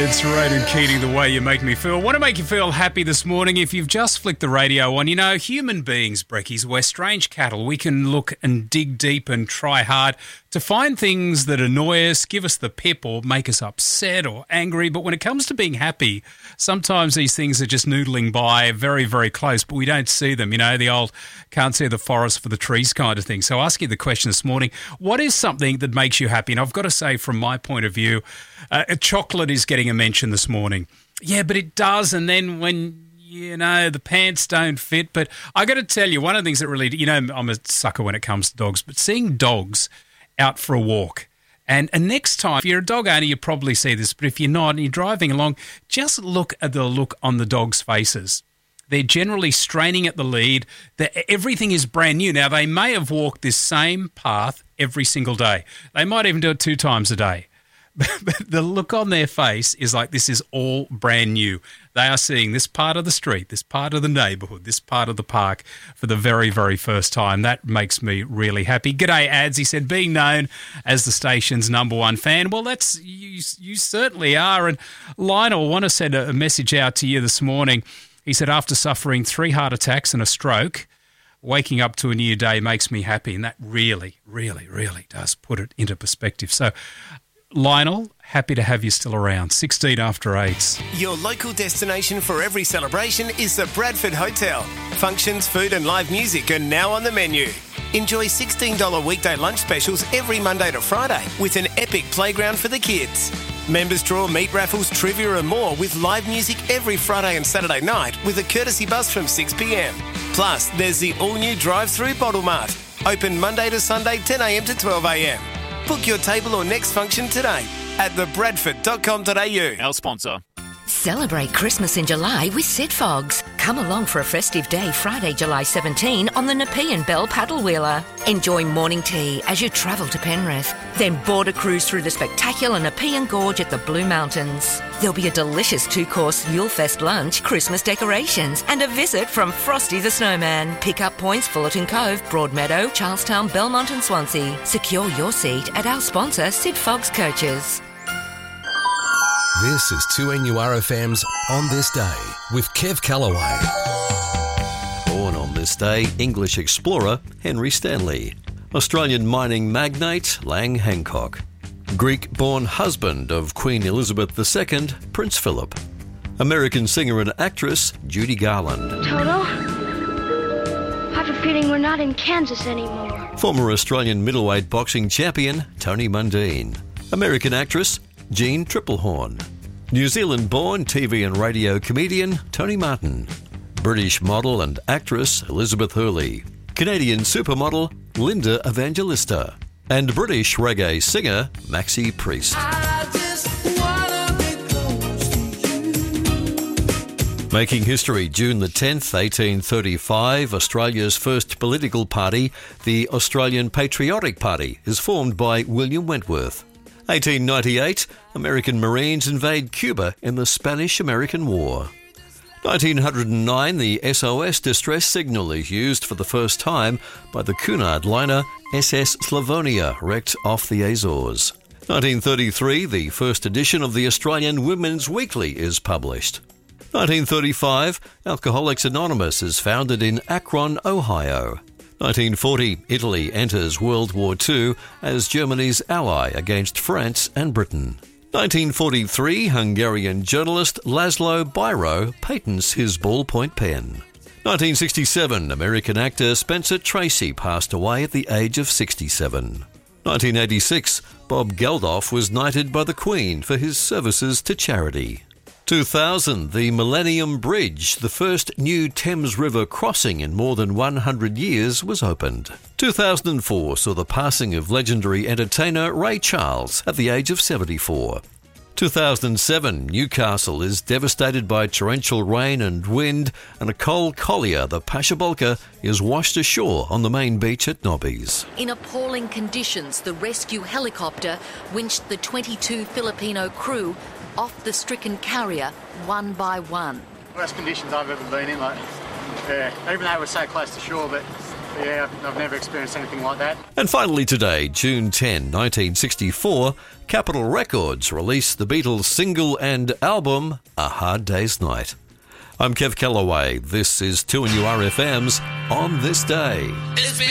It's Ronan Keating, The Way You Make Me Feel. Want to make you feel happy this morning? If you've just flicked the radio on, you know, human beings, Brekkies, we're strange cattle. We can look and dig deep and try hard to find things that annoy us, give us the pip or make us upset or angry. But when it comes to being happy, sometimes these things are just noodling by very, very close, but we don't see them. You know, the old can't see the forest for the trees kind of thing. So I'll ask you the question this morning, what is something that makes you happy? And I've got to say, from my point of view, chocolate is getting a mention this morning. Yeah, but it does. And then when, you know, the pants don't fit. But I got to tell you, one of the things that really, you know, I'm a sucker when it comes to dogs, but seeing dogs out for a walk. And next time, if you're a dog owner, you probably see this, but if you're not and you're driving along, just look at the look on the dogs' faces. They're generally straining at the lead. Everything is brand new. Now, they may have walked this same path every single day. They might even do it 2 times a day. But the look on their face is like this is all brand new. They are seeing this part of the street, this part of the neighbourhood, this part of the park for the very, very first time. That makes me really happy. G'day, Ads. He said, being known as the station's #1 fan. Well, that's you certainly are. And Lionel, I want to send a message out to you this morning. He said, after suffering 3 heart attacks and a stroke, waking up to a new day makes me happy. And that really, really, really does put it into perspective. So, Lionel, happy to have you still around. 16 after 8. Your local destination for every celebration is the Bradford Hotel. Functions, food and live music are now on the menu. Enjoy $16 weekday lunch specials every Monday to Friday with an epic playground for the kids. Members draw meat raffles, trivia and more with live music every Friday and Saturday night with a courtesy bus from 6 p.m. Plus, there's the all-new drive-through Bottle Mart. Open Monday to Sunday 10 a.m. to 12 a.m. Book your table or next function today at thebradford.com.au. Our sponsor. Celebrate Christmas in July with Sid Fogs. Come along for a festive day Friday, July 17 on the Nepean Bell Paddle Wheeler. Enjoy morning tea as you travel to Penrith. Then board a cruise through the spectacular Nepean Gorge at the Blue Mountains. There'll be a delicious 2-course Yulefest lunch, Christmas decorations and a visit from Frosty the Snowman. Pick up points Fullerton Cove, Broadmeadow, Charlestown, Belmont and Swansea. Secure your seat at our sponsor Sid Fogs Coaches. This is 2NURFM's On This Day with Kev Callaway. Born on this day, English explorer Henry Stanley. Australian mining magnate Lang Hancock. Greek-born husband of Queen Elizabeth II, Prince Philip. American singer and actress Judy Garland. Toto, I have a feeling we're not in Kansas anymore. Former Australian middleweight boxing champion Tony Mundine. American actress Jean Triplehorn. New Zealand-born TV and radio comedian Tony Martin. British model and actress Elizabeth Hurley. Canadian supermodel Linda Evangelista. And British reggae singer Maxi Priest. Making history, June the 10th, 1835, Australia's first political party, the Australian Patriotic Party, is formed by William Wentworth. 1898, American Marines invade Cuba in the Spanish-American War. 1909, the SOS distress signal is used for the first time by the Cunard liner SS Slavonia, wrecked off the Azores. 1933, the first edition of the Australian Women's Weekly is published. 1935, Alcoholics Anonymous is founded in Akron, Ohio. 1940, Italy enters World War II as Germany's ally against France and Britain. 1943, Hungarian journalist Laszlo Biro patents his ballpoint pen. 1967, American actor Spencer Tracy passed away at the age of 67. 1986, Bob Geldof was knighted by the Queen for his services to charity. 2000, the Millennium Bridge, the first new Thames River crossing in more than 100 years, was opened. 2004 saw the passing of legendary entertainer Ray Charles at the age of 74. 2007, Newcastle is devastated by torrential rain and wind, and a coal collier, the Pashabolka, is washed ashore on the main beach at Nobbies. In appalling conditions, the rescue helicopter winched the 22 Filipino crew off the stricken carrier one by one. Worst conditions I've ever been in, even though we're so close to shore, but Yeah, I've never experienced anything like that. And finally today, June 10, 1964, Capitol Records released the Beatles' single and album, A Hard Day's Night. I'm Kev Callaway. This is 2NURFM's On This Day.